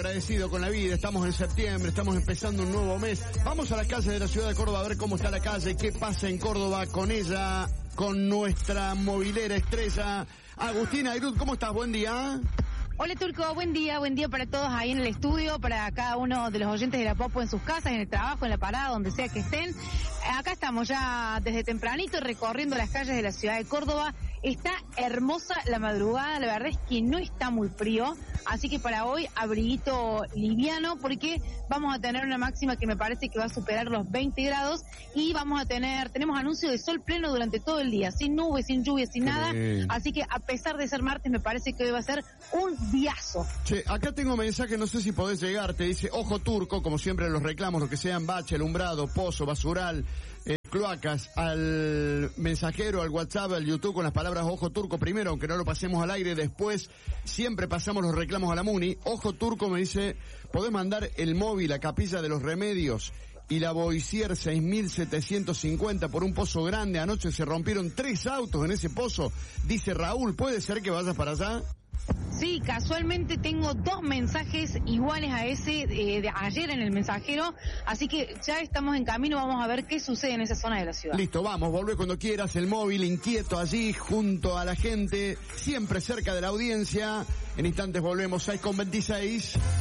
agradecido con la vida, estamos en septiembre, estamos empezando un nuevo mes. Vamos a las calles de la ciudad de Córdoba a ver cómo está la calle, qué pasa en Córdoba con ella, con nuestra movilera estrella. Agustina Airut, ¿cómo estás? Buen día. Hola Turco, buen día para todos ahí en el estudio, para cada uno de los oyentes de La Popo en sus casas, en el trabajo, en la parada, donde sea que estén. Acá estamos ya desde tempranito recorriendo las calles de la ciudad de Córdoba. Está hermosa la madrugada, la verdad es que no está muy frío, así que para hoy abriguito liviano, porque vamos a tener una máxima que me parece que va a superar los 20 grados y tenemos anuncio de sol pleno durante todo el día, sin nubes, sin lluvia, sin nada, así que a pesar de ser martes me parece que hoy va a ser un diazo. Che, acá tengo un mensaje, no sé si podés llegar, te dice, ojo Turco, como siempre los reclamos, lo que sean bache, alumbrado, pozo, basural, cloacas, al mensajero, al WhatsApp, al YouTube con las palabras ojo Turco primero, aunque no lo pasemos al aire, después siempre pasamos los reclamos a la MUNI. Ojo Turco me dice, podés mandar el móvil a Capilla de los Remedios y la Boisier 6750 por un pozo grande, anoche se rompieron 3 autos en ese pozo, dice Raúl, ¿puede ser que vayas para allá? Sí, casualmente tengo 2 mensajes iguales a ese de ayer en el mensajero, así que ya estamos en camino, vamos a ver qué sucede en esa zona de la ciudad. Listo, vamos, volvé cuando quieras, el móvil inquieto allí, junto a la gente, siempre cerca de la audiencia. En instantes volvemos, 6:26.